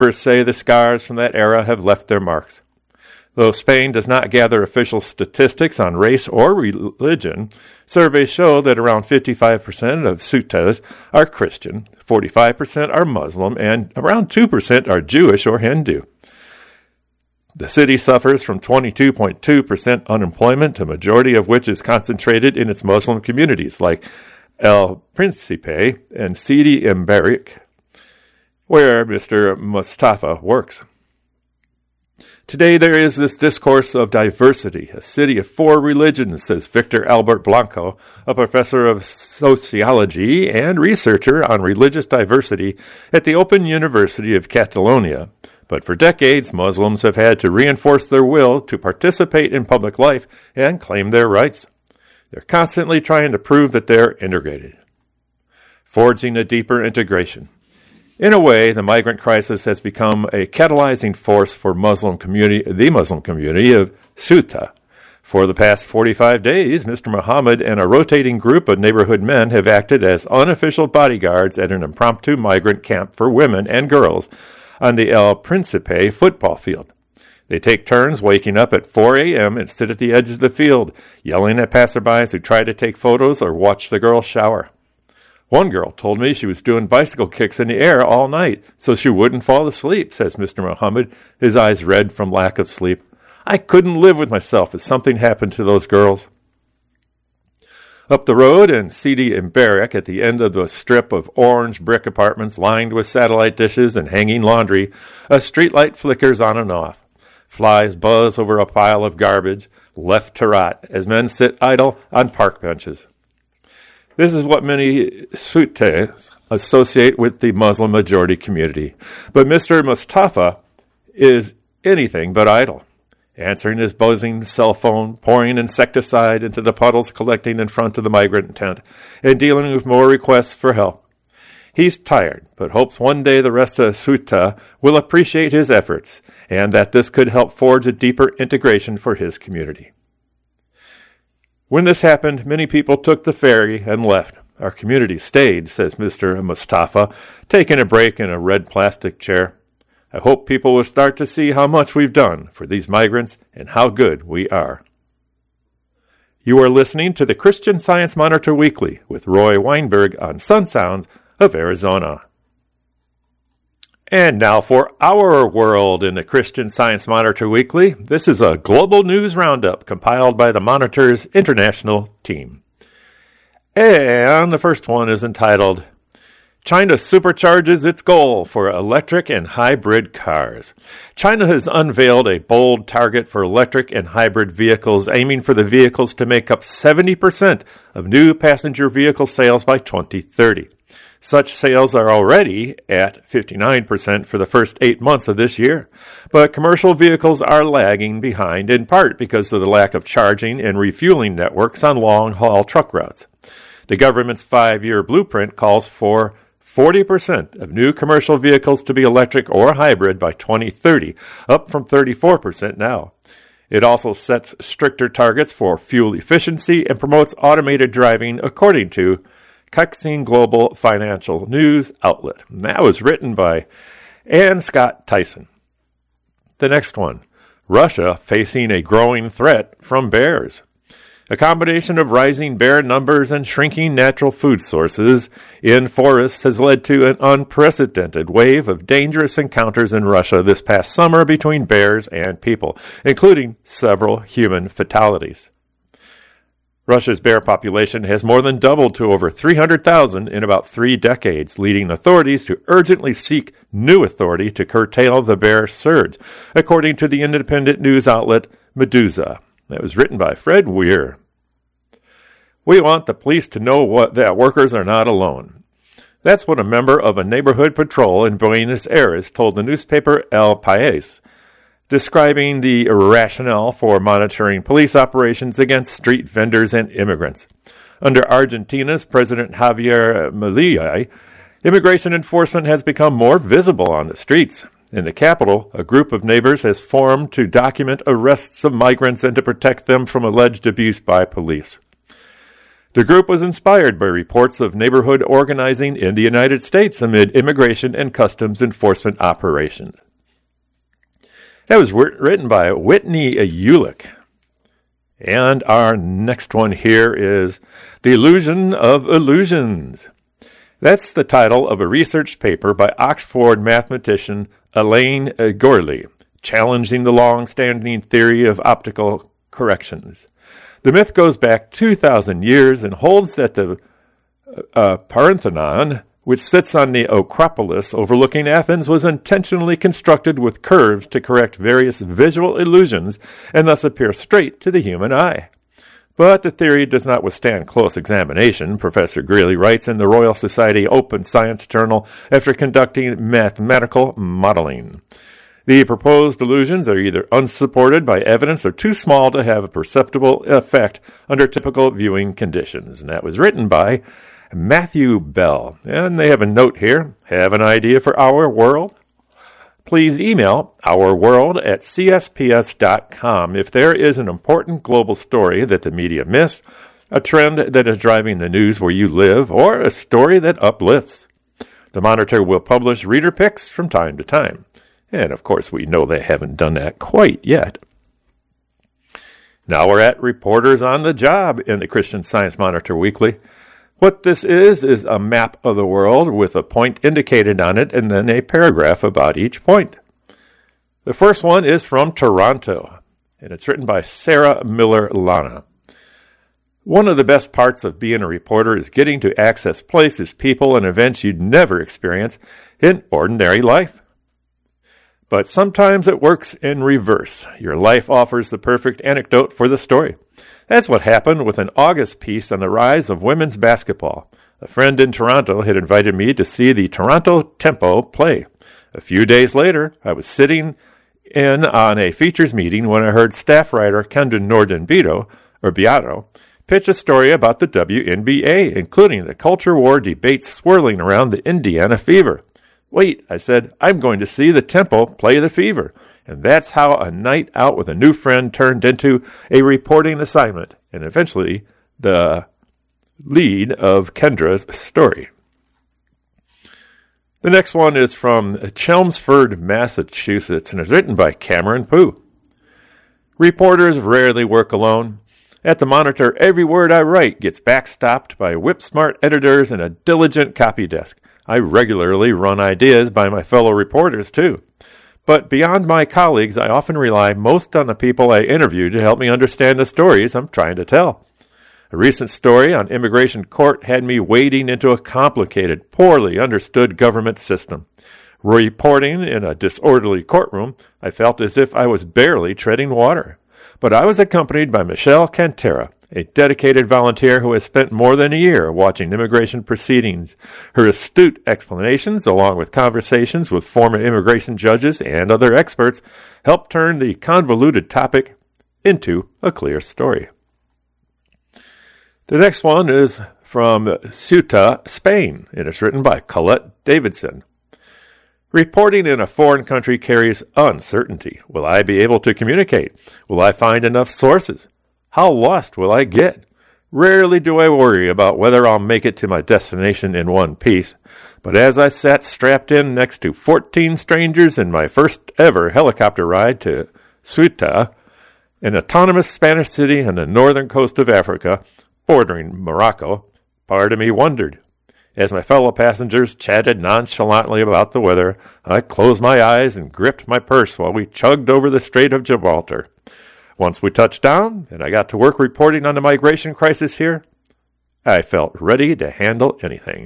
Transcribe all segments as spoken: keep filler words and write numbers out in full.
Experts say the scars from that era have left their marks. Though Spain does not gather official statistics on race or religion, surveys show that around fifty-five percent of Ceutas are Christian, forty-five percent are Muslim, and around two percent are Jewish or Hindu. The city suffers from twenty-two point two percent unemployment, a majority of which is concentrated in its Muslim communities like El Principe and Sidi Embarek, where Mister Mustafa works. Today there is this discourse of diversity, a city of four religions, says Victor Albert Blanco, a professor of sociology and researcher on religious diversity at the Open University of Catalonia. But for decades, Muslims have had to reinforce their will to participate in public life and claim their rights. They're constantly trying to prove that they're integrated, forging a deeper integration. In a way, the migrant crisis has become a catalyzing force for Muslim community, the Muslim community of Ceuta. For the past forty-five days, Mister Muhammad and a rotating group of neighborhood men have acted as unofficial bodyguards at an impromptu migrant camp for women and girls on the El Principe football field. They take turns waking up at four a.m. and sit at the edge of the field, yelling at passerbys who try to take photos or watch the girls shower. One girl told me she was doing bicycle kicks in the air all night so she wouldn't fall asleep, says Mister Muhammad, his eyes red from lack of sleep. I couldn't live with myself if something happened to those girls. Up the road in Sidi Embarek, at the end of the strip of orange brick apartments lined with satellite dishes and hanging laundry, a streetlight flickers on and off. Flies buzz over a pile of garbage, left to rot, as men sit idle on park benches. This is what many Ceutas associate with the Muslim majority community. But Mister Mustafa is anything but idle, answering his buzzing cell phone, pouring insecticide into the puddles collecting in front of the migrant tent, and dealing with more requests for help. He's tired, but hopes one day the rest of Ceuta will appreciate his efforts, and that this could help forge a deeper integration for his community. When this happened, many people took the ferry and left. Our community stayed, says Mister Mustafa, taking a break in a red plastic chair. I hope people will start to see how much we've done for these migrants and how good we are. You are listening to the Christian Science Monitor Weekly with Roy Weinberg on Sun Sounds of Arizona. And now for our world in the Christian Science Monitor Weekly. This is a global news roundup compiled by the Monitor's international team. And the first one is entitled, China supercharges its goal for electric and hybrid cars. China has unveiled a bold target for electric and hybrid vehicles, aiming for the vehicles to make up seventy percent of new passenger vehicle sales by twenty thirty. Such sales are already at fifty-nine percent for the first eight months of this year. But commercial vehicles are lagging behind in part because of the lack of charging and refueling networks on long-haul truck routes. The government's five-year blueprint calls for forty percent of new commercial vehicles to be electric or hybrid by twenty thirty, up from thirty-four percent now. It also sets stricter targets for fuel efficiency and promotes automated driving, according to Caixin Global Financial News outlet. And that was written by Ann Scott Tyson. The next one, Russia facing a growing threat from bears. A combination of rising bear numbers and shrinking natural food sources in forests has led to an unprecedented wave of dangerous encounters in Russia this past summer between bears and people, including several human fatalities. Russia's bear population has more than doubled to over three hundred thousand in about three decades, leading authorities to urgently seek new authority to curtail the bear surge, according to the independent news outlet Meduza. That was written by Fred Weir. We want the police to know what, that workers are not alone. That's what a member of a neighborhood patrol in Buenos Aires told the newspaper El País, describing the rationale for monitoring police operations against street vendors and immigrants. Under Argentina's President Javier Milei, immigration enforcement has become more visible on the streets. In the capital, a group of neighbors has formed to document arrests of migrants and to protect them from alleged abuse by police. The group was inspired by reports of neighborhood organizing in the United States amid immigration and customs enforcement operations. That was written by Whitney Ulick. And our next one here is The Illusion of Illusions. That's the title of a research paper by Oxford mathematician Elaine Gourley, challenging the long-standing theory of optical corrections. The myth goes back two thousand years and holds that the uh, Parthenon, which sits on the Acropolis overlooking Athens, was intentionally constructed with curves to correct various visual illusions and thus appear straight to the human eye. But the theory does not withstand close examination, Professor Greeley writes in the Royal Society Open Science Journal after conducting mathematical modeling. The proposed illusions are either unsupported by evidence or too small to have a perceptible effect under typical viewing conditions. And that was written by Matthew Bell. And they have a note here. Have an idea for Our World? Please email ourworld at c s p s dot com if there is an important global story that the media miss, a trend that is driving the news where you live, or a story that uplifts. The Monitor will publish reader picks from time to time. And, of course, we know they haven't done that quite yet. Now we're at Reporters on the Job in the Christian Science Monitor Weekly. What this is, is a map of the world with a point indicated on it and then a paragraph about each point. The first one is from Toronto, and it's written by Sarah Miller Lana. One of the best parts of being a reporter is getting to access places, people, and events you'd never experience in ordinary life. But sometimes it works in reverse. Your life offers the perfect anecdote for the story. That's what happened with an August piece on the rise of women's basketball. A friend in Toronto had invited me to see the Toronto Tempo play. A few days later, I was sitting in on a features meeting when I heard staff writer Kendra Nordin-Beato, or Beato, pitch a story about the W N B A, including the culture war debates swirling around the Indiana Fever. Wait, I said, I'm going to see the Tempo play the Fever. And that's how a night out with a new friend turned into a reporting assignment, and eventually the lead of Kendra's story. The next one is from Chelmsford, Massachusetts, and is written by Cameron Pooh. Reporters rarely work alone. At the Monitor, every word I write gets backstopped by whip-smart editors and a diligent copy desk. I regularly run ideas by my fellow reporters, too. But beyond my colleagues, I often rely most on the people I interview to help me understand the stories I'm trying to tell. A recent story on immigration court had me wading into a complicated, poorly understood government system. Reporting in a disorderly courtroom, I felt as if I was barely treading water. But I was accompanied by Michelle Cantera, a dedicated volunteer who has spent more than a year watching immigration proceedings. Her astute explanations, along with conversations with former immigration judges and other experts, helped turn the convoluted topic into a clear story. The next one is from Ceuta, Spain, and it's written by Colette Davidson. Reporting in a foreign country carries uncertainty. Will I be able to communicate? Will I find enough sources? How lost will I get? Rarely do I worry about whether I'll make it to my destination in one piece. But as I sat strapped in next to fourteen strangers in my first ever helicopter ride to Ceuta, an autonomous Spanish city on the northern coast of Africa, bordering Morocco, part of me wondered. As my fellow passengers chatted nonchalantly about the weather, I closed my eyes and gripped my purse while we chugged over the Strait of Gibraltar. Once we touched down, and I got to work reporting on the migration crisis here, I felt ready to handle anything.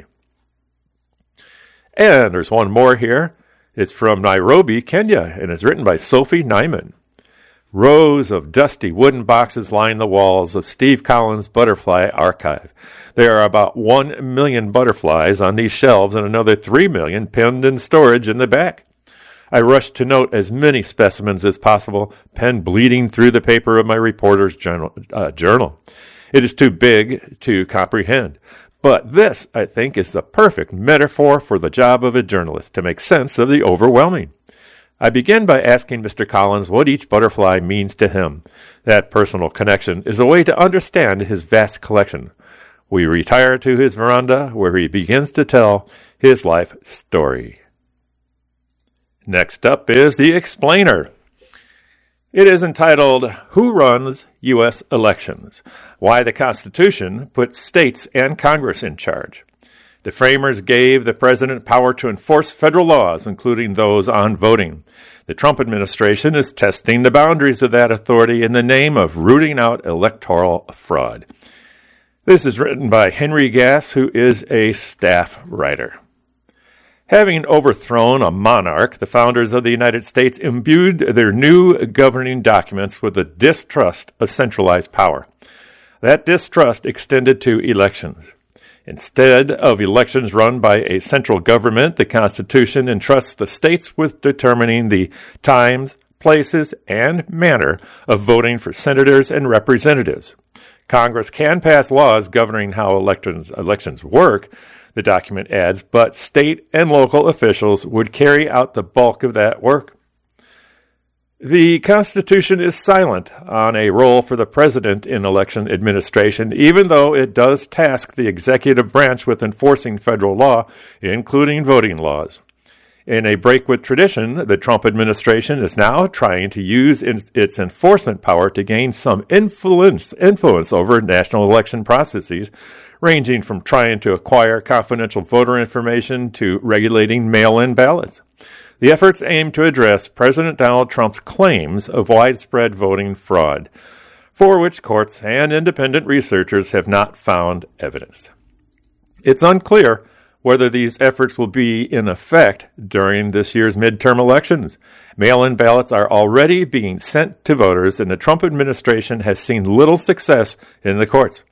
And there's one more here. It's from Nairobi, Kenya, and it's written by Sophie Nyman. Rows of dusty wooden boxes line the walls of Steve Collins' Butterfly Archive. There are about one million butterflies on these shelves and another three million pinned in storage in the back. I rushed to note as many specimens as possible, pen bleeding through the paper of my reporter's journal. Uh, journal. It is too big to comprehend. But this, I think, is the perfect metaphor for the job of a journalist, to make sense of the overwhelming. I begin by asking Mister Collins what each butterfly means to him. That personal connection is a way to understand his vast collection. We retire to his veranda where he begins to tell his life story. Next up is The Explainer. It is entitled, Who Runs U S Elections? Why the Constitution Puts States and Congress in Charge. The framers gave the president power to enforce federal laws, including those on voting. The Trump administration is testing the boundaries of that authority in the name of rooting out electoral fraud. This is written by Henry Gass, who is a staff writer. Having overthrown a monarch, the founders of the United States imbued their new governing documents with a distrust of centralized power. That distrust extended to elections. Instead of elections run by a central government, the Constitution entrusts the states with determining the times, places, and manner of voting for senators and representatives. Congress can pass laws governing how elections, elections work, the document adds, but state and local officials would carry out the bulk of that work. The Constitution is silent on a role for the president in election administration, even though it does task the executive branch with enforcing federal law, including voting laws. In a break with tradition, the Trump administration is now trying to use its enforcement power to gain some influence, influence over national election processes, ranging from trying to acquire confidential voter information to regulating mail-in ballots. The efforts aim to address President Donald Trump's claims of widespread voting fraud, for which courts and independent researchers have not found evidence. It's unclear whether these efforts will be in effect during this year's midterm elections. Mail-in ballots are already being sent to voters, and the Trump administration has seen little success in the courts.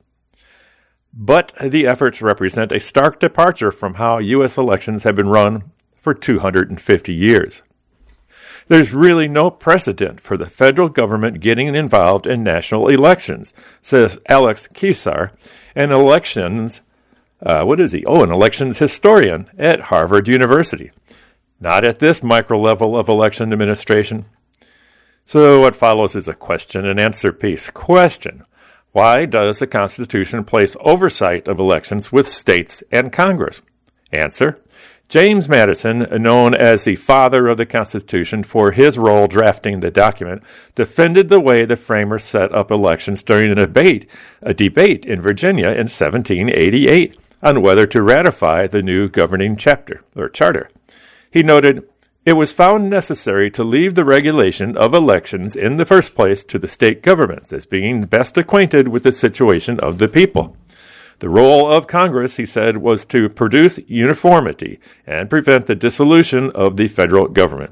But the efforts represent a stark departure from how U S elections have been run for two hundred fifty years. There's really no precedent for the federal government getting involved in national elections, says Alex Kesar, an elections, uh, what is he? Oh, an elections historian at Harvard University. Not at this micro level of election administration. So what follows is a question and answer piece. Question: why does the Constitution place oversight of elections with states and Congress? Answer: James Madison, known as the father of the Constitution for his role drafting the document, defended the way the framers set up elections during a debate, a debate in Virginia in seventeen eighty-eight on whether to ratify the new governing chapter or charter. He noted, "It was found necessary to leave the regulation of elections in the first place to the state governments as being best acquainted with the situation of the people. The role of Congress," he said, "was to produce uniformity and prevent the dissolution of the federal government."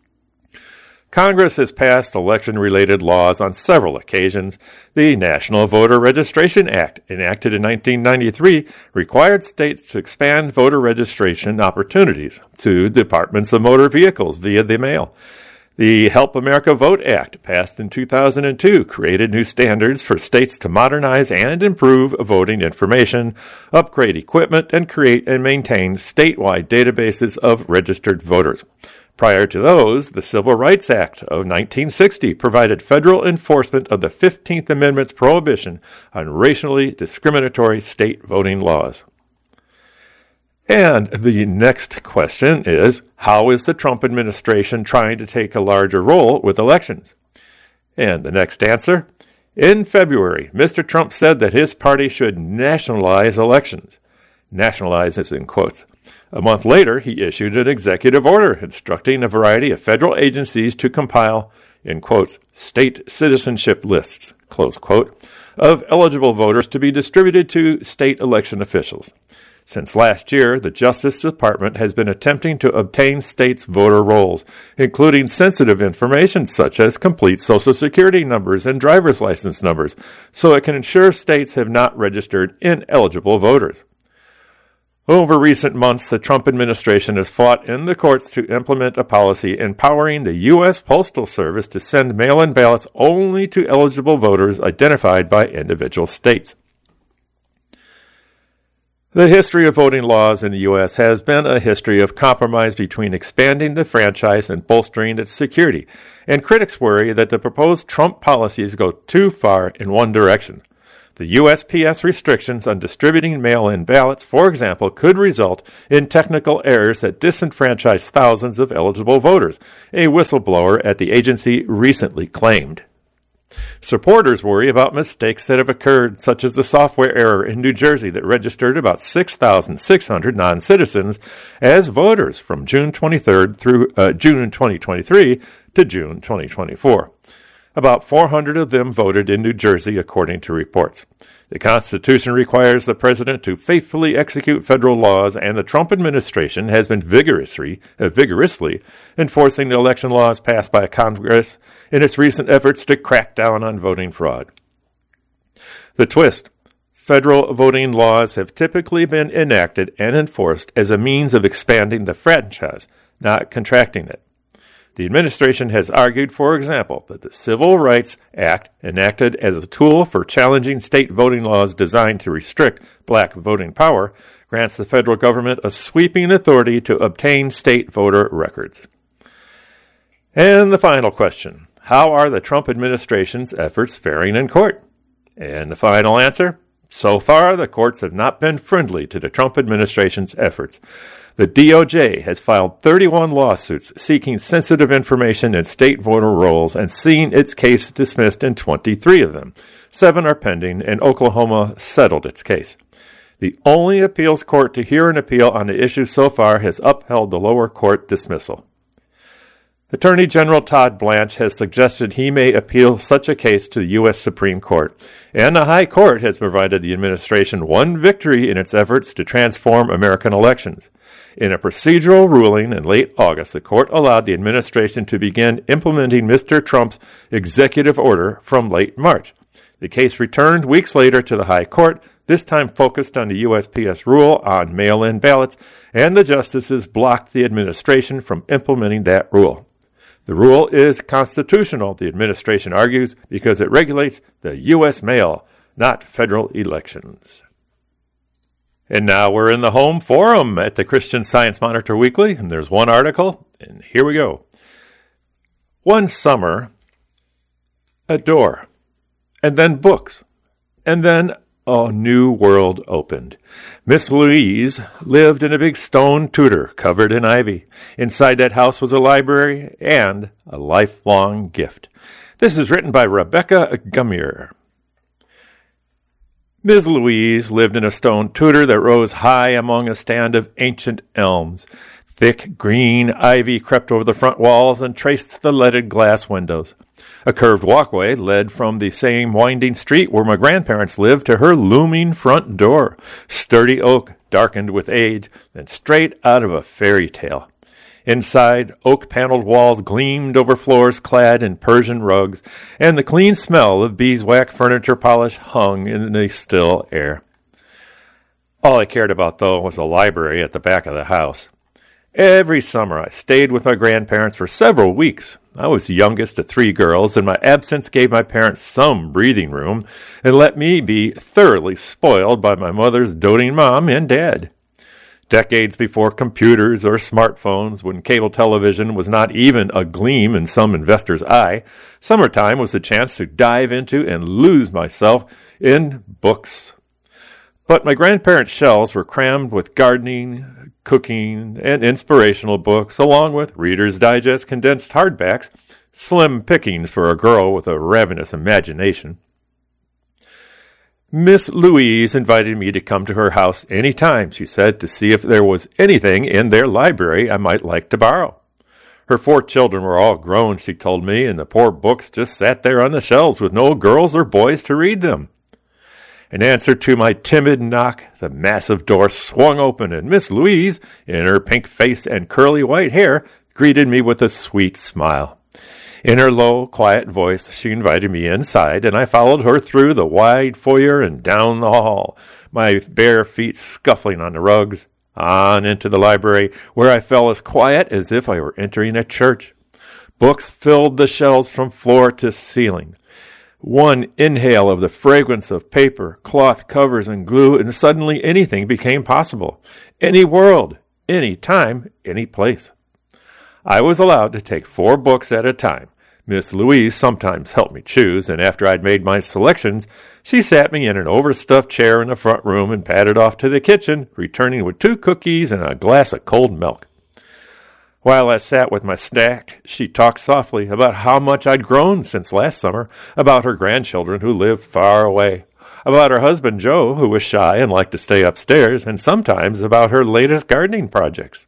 Congress has passed election-related laws on several occasions. The National Voter Registration Act, enacted in nineteen ninety-three, required states to expand voter registration opportunities to departments of motor vehicles via the mail. The Help America Vote Act, passed in two thousand two, created new standards for states to modernize and improve voting information, upgrade equipment, and create and maintain statewide databases of registered voters. Prior to those, the Civil Rights Act of nineteen sixty provided federal enforcement of the fifteenth Amendment's prohibition on racially discriminatory state voting laws. And the next question is, how is the Trump administration trying to take a larger role with elections? And the next answer, in February, Mister Trump said that his party should nationalize elections. Nationalize is in quotes. A month later, he issued an executive order instructing a variety of federal agencies to compile, in quotes, state citizenship lists, close quote, of eligible voters to be distributed to state election officials. Since last year, the Justice Department has been attempting to obtain states' voter rolls, including sensitive information such as complete Social Security numbers and driver's license numbers, so it can ensure states have not registered ineligible voters. Over recent months, the Trump administration has fought in the courts to implement a policy empowering the U S Postal Service to send mail-in ballots only to eligible voters identified by individual states. The history of voting laws in the U S has been a history of compromise between expanding the franchise and bolstering its security, and critics worry that the proposed Trump policies go too far in one direction. The U S P S restrictions on distributing mail-in ballots, for example, could result in technical errors that disenfranchise thousands of eligible voters, a whistleblower at the agency recently claimed. Supporters worry about mistakes that have occurred, such as the software error in New Jersey that registered about six thousand six hundred non-citizens as voters from June twenty-third through uh, June twenty twenty-three to June twenty twenty-four. About four hundred of them voted in New Jersey, according to reports. The Constitution requires the president to faithfully execute federal laws, and the Trump administration has been vigorously, uh, vigorously enforcing the election laws passed by Congress in its recent efforts to crack down on voting fraud. The twist: federal voting laws have typically been enacted and enforced as a means of expanding the franchise, not contracting it. The administration has argued, for example, that the Civil Rights Act, enacted as a tool for challenging state voting laws designed to restrict black voting power, grants the federal government a sweeping authority to obtain state voter records. And the final question: how are the Trump administration's efforts faring in court? And the final answer: so far, the courts have not been friendly to the Trump administration's efforts. The D O J has filed thirty-one lawsuits seeking sensitive information in state voter rolls and seen its case dismissed in twenty-three of them. Seven are pending, and Oklahoma settled its case. The only appeals court to hear an appeal on the issue so far has upheld the lower court dismissal. Attorney General Todd Blanche has suggested he may appeal such a case to the U S Supreme Court, and the High Court has provided the administration one victory in its efforts to transform American elections. In a procedural ruling in late August, the court allowed the administration to begin implementing Mister Trump's executive order from late March. The case returned weeks later to the High Court, this time focused on the U S P S rule on mail-in ballots, and the justices blocked the administration from implementing that rule. The rule is constitutional, the administration argues, because it regulates the U S mail, not federal elections. And now we're in the home forum at the Christian Science Monitor Weekly, and there's one article, and here we go. One summer, a door, and then books, and then a new world opened. Miss Louise lived in a big stone Tudor covered in ivy. Inside that house was a library and a lifelong gift. This is written by Rebecca Gummier. Miss Louise lived in a stone Tudor that rose high among a stand of ancient elms. Thick green ivy crept over the front walls and traced the leaded glass windows. A curved walkway led from the same winding street where my grandparents lived to her looming front door, sturdy oak, darkened with age, and straight out of a fairy tale. Inside, oak-paneled walls gleamed over floors clad in Persian rugs, and the clean smell of beeswax furniture polish hung in the still air. All I cared about, though, was the library at the back of the house. Every summer I stayed with my grandparents for several weeks. I was the youngest of three girls, and my absence gave my parents some breathing room and let me be thoroughly spoiled by my mother's doting mom and dad. Decades before computers or smartphones, when cable television was not even a gleam in some investor's eye, summertime was a chance to dive into and lose myself in books. But my grandparents' shelves were crammed with gardening, cooking, and inspirational books, along with Reader's Digest condensed hardbacks, slim pickings for a girl with a ravenous imagination. Miss Louise invited me to come to her house any time, she said, to see if there was anything in their library I might like to borrow. Her four children were all grown, she told me, and the poor books just sat there on the shelves with no girls or boys to read them. In answer to my timid knock, the massive door swung open, and Miss Louise, in her pink face and curly white hair, greeted me with a sweet smile. In her low, quiet voice, she invited me inside, and I followed her through the wide foyer and down the hall, my bare feet scuffling on the rugs, on into the library, where I felt as quiet as if I were entering a church. Books filled the shelves from floor to ceiling. One inhale of the fragrance of paper, cloth covers, and glue, and suddenly anything became possible. Any world, any time, any place. I was allowed to take four books at a time. Miss Louise sometimes helped me choose, and after I'd made my selections, she sat me in an overstuffed chair in the front room and padded off to the kitchen, returning with two cookies and a glass of cold milk. While I sat with my snack, she talked softly about how much I'd grown since last summer, about her grandchildren who lived far away, about her husband Joe, who was shy and liked to stay upstairs, and sometimes about her latest gardening projects.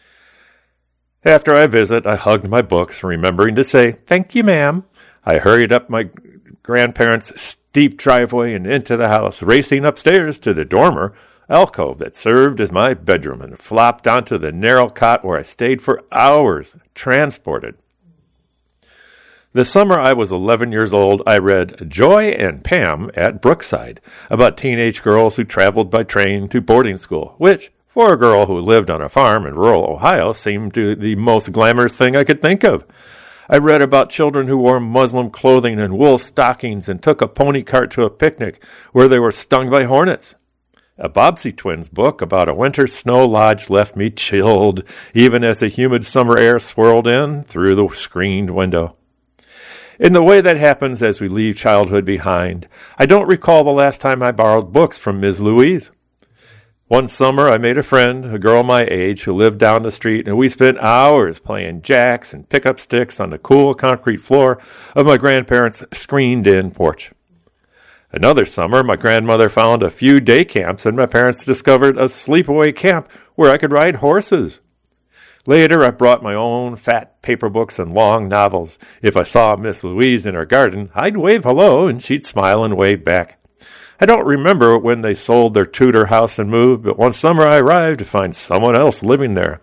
After I visit, I hugged my books, remembering to say, "Thank you, ma'am." I hurried up my grandparents' steep driveway and into the house, racing upstairs to the dormer alcove that served as my bedroom, and flopped onto the narrow cot where I stayed for hours, transported. The summer I was eleven years old, I read Joy and Pam at Brookside, about teenage girls who traveled by train to boarding school, which, for a girl who lived on a farm in rural Ohio, seemed to the most glamorous thing I could think of. I read about children who wore Muslim clothing and wool stockings and took a pony cart to a picnic where they were stung by hornets. A Bobbsey Twins book about a winter snow lodge left me chilled, even as the humid summer air swirled in through the screened window. In the way that happens as we leave childhood behind, I don't recall the last time I borrowed books from Miz Louise. One summer, I made a friend, a girl my age, who lived down the street, and we spent hours playing jacks and pickup sticks on the cool concrete floor of my grandparents' screened-in porch. Another summer, my grandmother found a few day camps, and my parents discovered a sleepaway camp where I could ride horses. Later, I brought my own fat paper books and long novels. If I saw Miss Louise in her garden, I'd wave hello, and she'd smile and wave back. I don't remember when they sold their Tudor house and moved, but one summer I arrived to find someone else living there.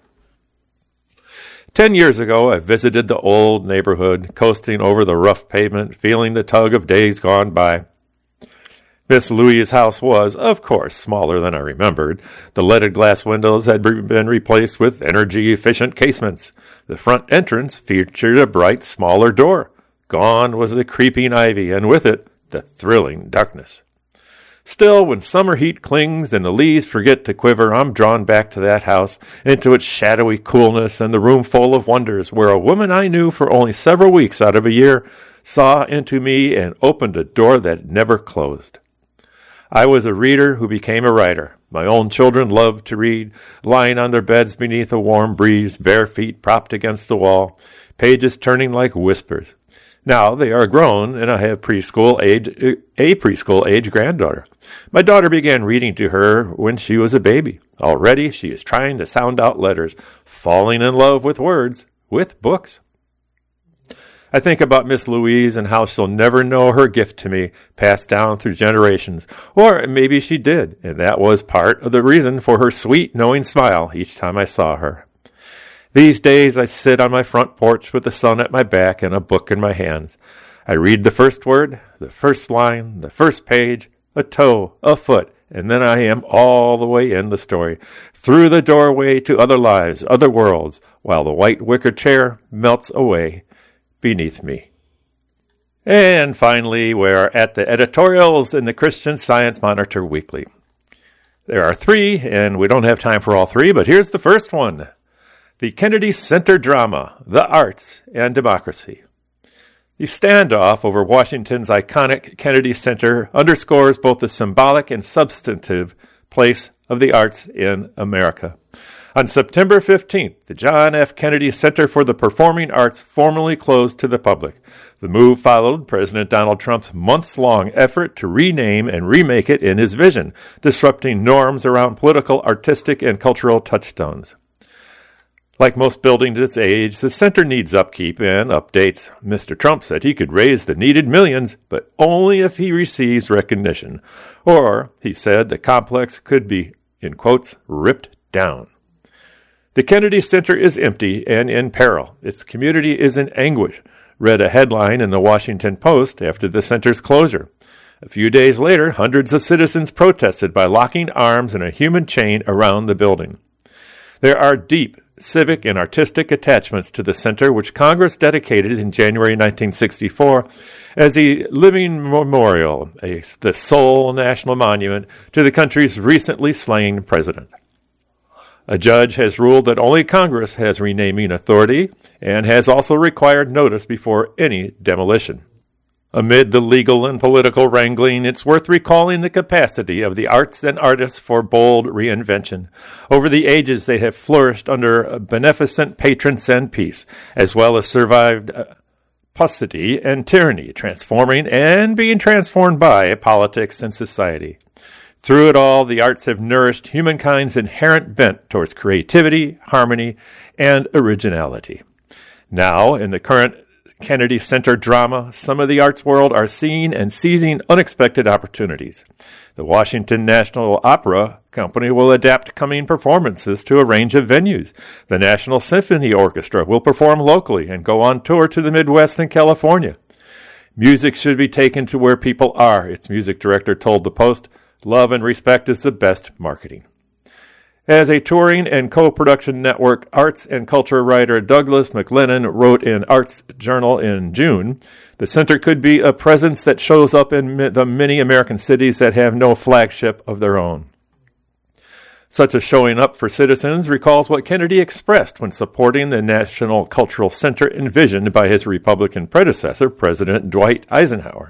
Ten years ago, I visited the old neighborhood, coasting over the rough pavement, feeling the tug of days gone by. Miss Louise's house was, of course, smaller than I remembered. The leaded glass windows had been replaced with energy-efficient casements. The front entrance featured a bright, smaller door. Gone was the creeping ivy, and with it, the thrilling darkness. Still, when summer heat clings and the leaves forget to quiver, I'm drawn back to that house, into its shadowy coolness and the room full of wonders, where a woman I knew for only several weeks out of a year saw into me and opened a door that never closed. I was a reader who became a writer. My own children loved to read, lying on their beds beneath a warm breeze, bare feet propped against the wall, pages turning like whispers. Now they are grown, and I have preschool age, a preschool age granddaughter. My daughter began reading to her when she was a baby. Already she is trying to sound out letters, falling in love with words, with books. I think about Miss Louise and how she'll never know her gift to me, passed down through generations. Or maybe she did, and that was part of the reason for her sweet, knowing smile each time I saw her. These days I sit on my front porch with the sun at my back and a book in my hands. I read the first word, the first line, the first page, a toe, a foot, and then I am all the way in the story, through the doorway to other lives, other worlds, while the white wicker chair melts away beneath me. And finally, we're at the editorials in the Christian Science Monitor Weekly. There are three, and we don't have time for all three, but here's the first one. The Kennedy Center Drama, The Arts and Democracy. The standoff over Washington's iconic Kennedy Center underscores both the symbolic and substantive place of the arts in America. On September fifteenth, the John F. Kennedy Center for the Performing Arts formally closed to the public. The move followed President Donald Trump's months-long effort to rename and remake it in his vision, disrupting norms around political, artistic, and cultural touchstones. Like most buildings its age, the center needs upkeep and updates. Mister Trump said he could raise the needed millions, but only if he receives recognition. Or, he said, the complex could be, in quotes, ripped down. The Kennedy Center is empty and in peril. Its community is in anguish, read a headline in the Washington Post after the center's closure. A few days later, hundreds of citizens protested by locking arms in a human chain around the building. There are deep civic and artistic attachments to the center, which Congress dedicated in January nineteen sixty-four as a living memorial, a, the sole national monument to the country's recently slain president. A judge has ruled that only Congress has renaming authority and has also required notice before any demolition. Amid the legal and political wrangling, it's worth recalling the capacity of the arts and artists for bold reinvention. Over the ages, they have flourished under beneficent patrons and peace, as well as survived paucity and tyranny, transforming and being transformed by politics and society. Through it all, the arts have nourished humankind's inherent bent towards creativity, harmony, and originality. Now, in the current Kennedy Center drama, some of the arts world are seeing and seizing unexpected opportunities. The Washington National Opera Company will adapt coming performances to a range of venues. The National Symphony Orchestra will perform locally and go on tour to the Midwest and California. Music should be taken to where people are, its music director told the Post. Love and respect is the best marketing. As a touring and co-production network, arts and culture writer Douglas McLennan wrote in Arts Journal in June, the center could be a presence that shows up in the many American cities that have no flagship of their own. Such a showing up for citizens recalls what Kennedy expressed when supporting the National Cultural Center envisioned by his Republican predecessor, President Dwight Eisenhower.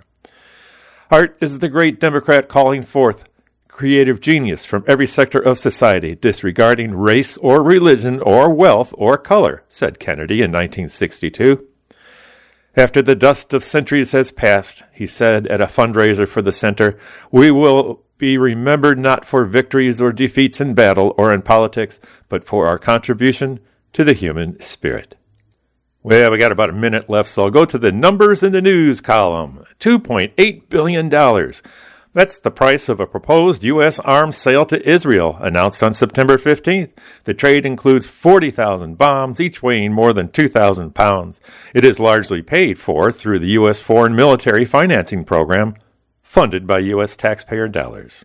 Art is the great Democrat calling forth creative genius from every sector of society, disregarding race or religion or wealth or color, said Kennedy in nineteen sixty-two. After the dust of centuries has passed, he said at a fundraiser for the center, we will be remembered not for victories or defeats in battle or in politics, but for our contribution to the human spirit. Well, we got about a minute left, so I'll go to the numbers in the news column. two point eight billion dollars. That's the price of a proposed U S arms sale to Israel, announced on September fifteenth. The trade includes forty thousand bombs, each weighing more than two thousand pounds. It is largely paid for through the U S Foreign Military Financing Program, funded by U S taxpayer dollars.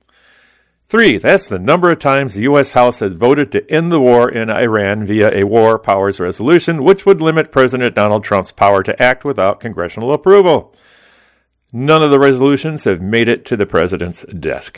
Three, that's the number of times the U S House has voted to end the war in Iran via a war powers resolution, which would limit President Donald Trump's power to act without congressional approval. None of the resolutions have made it to the president's desk.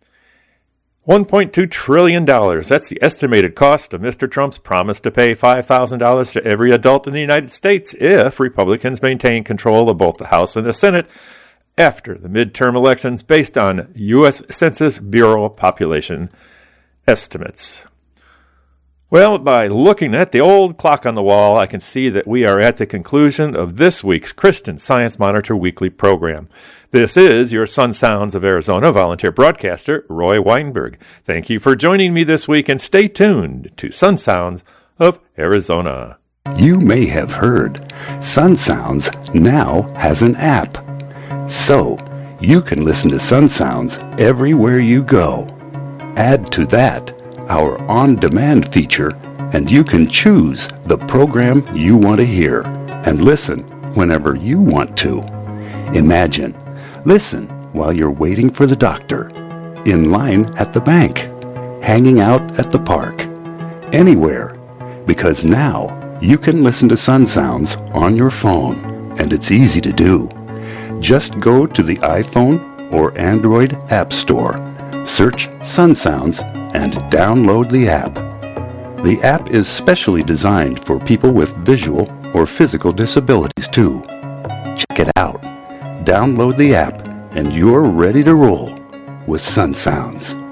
one point two trillion dollars. That's the estimated cost of Mister Trump's promise to pay five thousand dollars to every adult in the United States if Republicans maintain control of both the House and the Senate after the midterm elections based on U S Census Bureau population estimates. Well, by looking at the old clock on the wall, I can see that we are at the conclusion of this week's Christian Science Monitor weekly program. This is your Sun Sounds of Arizona volunteer broadcaster, Roy Weinberg. Thank you for joining me this week, and stay tuned to Sun Sounds of Arizona. You may have heard Sun Sounds now has an app. So, you can listen to Sun Sounds everywhere you go. Add to that our on-demand feature, and you can choose the program you want to hear and listen whenever you want to. Imagine, listen while you're waiting for the doctor, in line at the bank, hanging out at the park, anywhere, because now you can listen to Sun Sounds on your phone, and it's easy to do. Just go to the iPhone or Android App Store, search Sun Sounds, and download the app. The app is specially designed for people with visual or physical disabilities too. Check it out. Download the app and you're ready to roll with Sun Sounds.